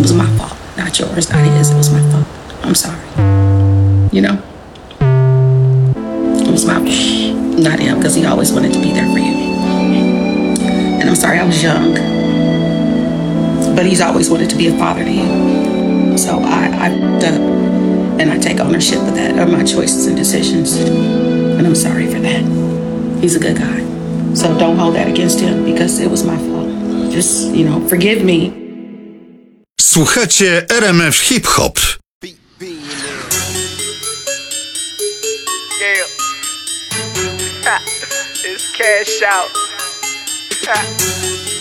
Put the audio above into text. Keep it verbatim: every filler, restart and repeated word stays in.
was my fault, not yours, not his. It was my fault. I'm sorry. You know? It was my fault, not him, because he always wanted to be there for you. And I'm sorry, I was young. But he's always wanted to be a father to you. So I, I fucked up, and I take ownership of that, of my choices and decisions. And I'm sorry for that. He's a good guy. So don't hold that against him, because it was my fault. Just, you know, forgive me. Słuchacie R M F Hip Hop. Yeah. It's cash out.